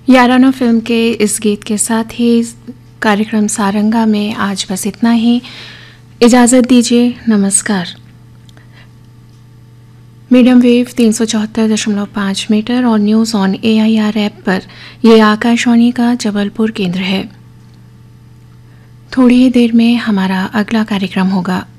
याराना film के इस गीत के साथ ही कार्यक्रम सारंगा में आज बस इतना ही। इजाज़त दीजिए, नमस्कार। मीडियम वेव 374.5 मीटर और न्यूज़ ऑन AIR ऐप पर यह आकाशवाणी का जबलपुर केंद्र है। थोड़ी ही देर में हमारा अगला कार्यक्रम होगा।